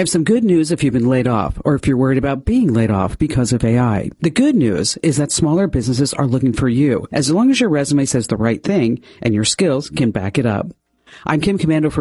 have some good news if you've been laid off or if you're worried about being laid off because of AI. The good news is that smaller businesses are looking for you as long as your resume says the right thing and your skills can back it up. I'm Kim Komando for